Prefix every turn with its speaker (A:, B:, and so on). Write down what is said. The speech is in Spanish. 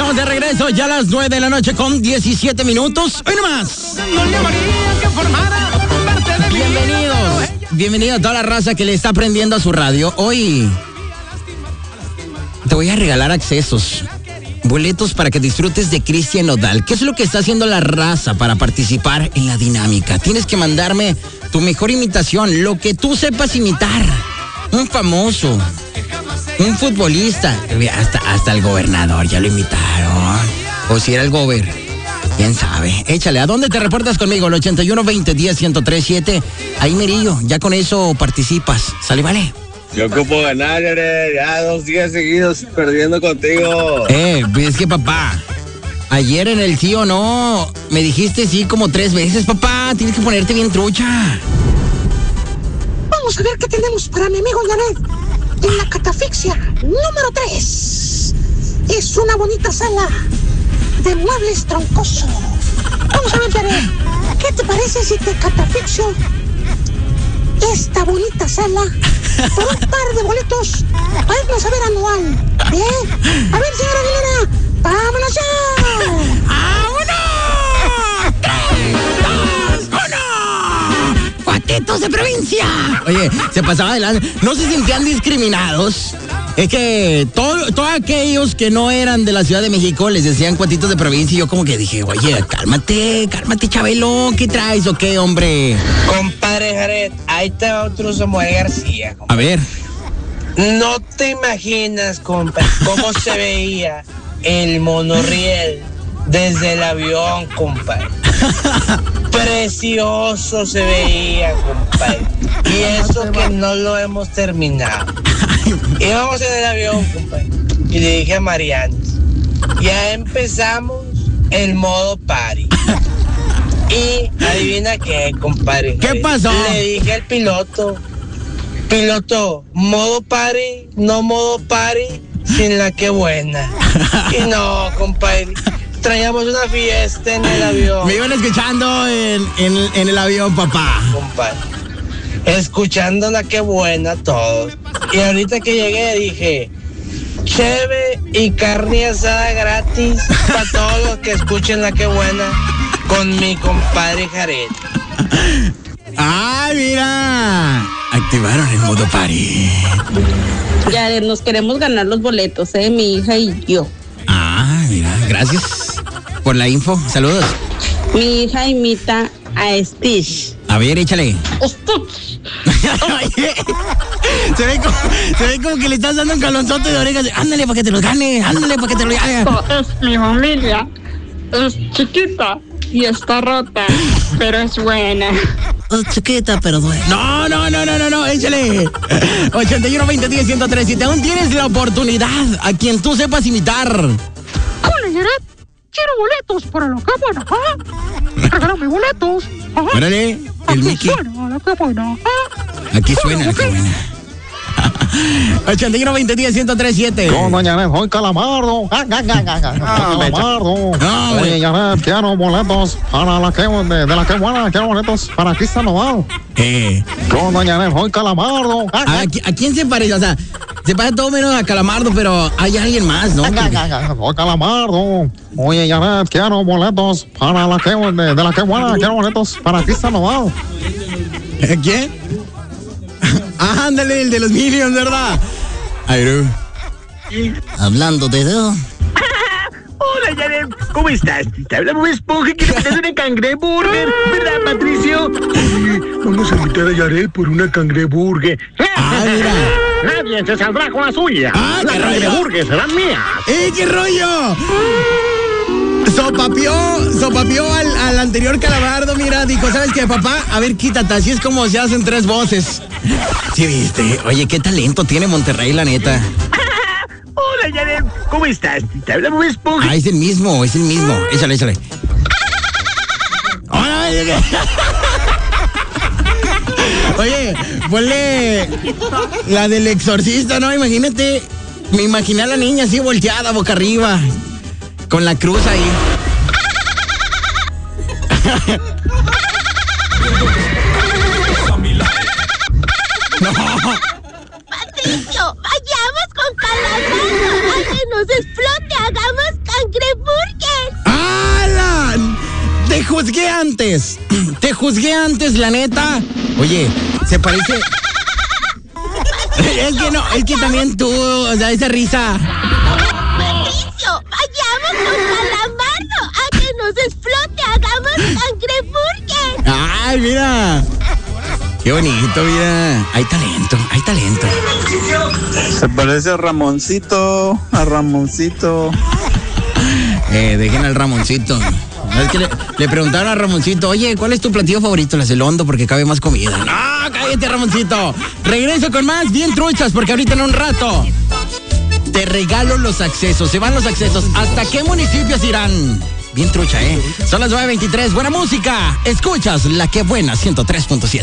A: Estamos de regreso ya a las 9 de la noche con 17 minutos. Hoy nomás. Bienvenido a toda la raza que le está prendiendo a su radio. Hoy te voy a regalar accesos, boletos para que disfrutes de Cristian Nodal. ¿Qué es lo que está haciendo la raza para participar en la dinámica? Tienes que mandarme tu mejor imitación, lo que tú sepas imitar. Un famoso, un futbolista, hasta el gobernador ya lo imitaron. O si era el gober, quién sabe. Échale, ¿a dónde te reportas conmigo? El 81-20-10-1037. Ahí Merillo, ya con eso participas. ¿Sale, vale?
B: Yo ocupo ganar, ya 2 días seguidos perdiendo contigo.
A: Es que papá, ayer en el sí o no, me dijiste sí como 3 veces, papá. Tienes que ponerte bien trucha.
C: Vamos a ver qué tenemos para mi amigo Jared en la catafixia número 3. Es una bonita sala de muebles troncoso. Vamos a ver, Jared, ¿qué te parece si te catafixio esta bonita sala por un par de boletos para irnos a ver anual? ¿Bien? A ver, señora Aguilera, ¡vámonos ya!
A: ¡Vámonos! 3, 2, 1. ¡Cuatitos de provincia! Oye, se pasaba adelante. ¿No se sentían discriminados? Es que todos aquellos que no eran de la Ciudad de México les decían cuatitos de provincia y yo como que dije, oye, cálmate, Chabelo, ¿qué traes o qué, hombre?
D: Compadre Jared, ahí te va otro Samuel García. Compadre.
A: A ver.
D: No te imaginas, compadre, cómo se veía el monorriel desde el avión, compadre. Precioso se veía, compadre. Y eso que no lo hemos terminado. Íbamos en el avión, compadre, y le dije a Mariana, ya empezamos el modo party. Y adivina qué, compadre.
A: ¿Qué pasó?
D: Le dije al piloto, modo party, no modo party, sin la que buena. Y no, compadre, traíamos una fiesta en el avión.
A: Me iban escuchando en el avión, papá.
D: Compadre, escuchando la que buena todos. Y ahorita que llegué dije, cheve y carne asada gratis para todos los que escuchen la que buena con mi compadre Jared.
A: ¡Ah, mira! Activaron el modo party.
E: Ya nos queremos ganar los boletos, mi hija y yo.
A: Ah, mira, gracias por la info. Saludos.
E: Mi hija imita a Stitch.
A: A ver, échale. Se ve como que le estás dando un calonzote de orejas. Ándale para que te los gane, ándale para que te los gane.
F: Es mi familia. Es chiquita y está rota, pero es buena.
A: Es chiquita, pero buena. No, échale. 81-20-10-1037. Aún tienes la oportunidad a quien tú sepas imitar.
C: Hola, Jared. Quiero boletos para la cámara. Regálame boletos.
A: Órale, el
C: Aquí
A: Mickey.
C: suena la cámara.
A: Aquí suena la que buena. 81-20-10-1037.
G: Yo, doña Janet, soy Calamardo. Calamardo.
A: No,
G: Oye, Janet, quiero boletos para la que de la que buena. Quiero boletos para Cristian Nodal. Yo, doña Janet, soy Calamardo.
A: ¿A quién se parece? O sea, se parece todo menos a Calamardo, pero hay alguien más, ¿no?
G: Soy Calamardo. Oye, Janet, quiero boletos para la que de la que buena. Quiero boletos para Cristian Nodal.
A: ¿Quién? Ándale, el de los Minions, ¿verdad? Ay, hablando de eso.
H: Hola, Jared, ¿cómo estás? Te habla Bob Esponja que le pides una cangreburger, ¿verdad, Patricio?
I: Oye, vamos a invitar a Jared por una cangreburger.
A: Mira.
H: Nadie se saldrá con la suya. Las cangreburgers serán mías.
A: ¡Qué rollo! Sopapió al anterior Calamardo, mira, dijo, ¿sabes qué, papá? A ver, quítate, así es como se hacen 3 voces. ¿Sí viste? Oye, qué talento tiene Monterrey, la neta.
H: Hola, Jared, ¿cómo estás? Te habla Bob Esponja.
A: Es el mismo. Échale. Oye, ponle la del exorcista, ¿no? Imagínate, me imaginé a la niña así volteada, boca arriba, con la cruz ahí.
J: No. Patricio, vayamos con Calamardo a que nos explote, hagamos
A: juzgué antes. Te juzgué antes, la neta. Oye, se parece... Es que no, es que también tú, o sea, esa risa.
K: Patricio, vayamos con Calamardo a que nos explote, hagamos cangreburger.
A: Ay, mira. Qué bonito, mira. Hay talento, hay talento.
B: Se parece a Ramoncito,
A: Dejen al Ramoncito. Es que le preguntaron a Ramoncito, oye, ¿cuál es tu platillo favorito? Le hace el hondo porque cabe más comida. No, cállate, Ramoncito. Regreso con más bien truchas porque ahorita en un rato te regalo los accesos. Se van los accesos. ¿Hasta qué municipios irán? Bien trucha, ¿eh? Son las 9:23. Buena música. Escuchas La Que Buena 103.7.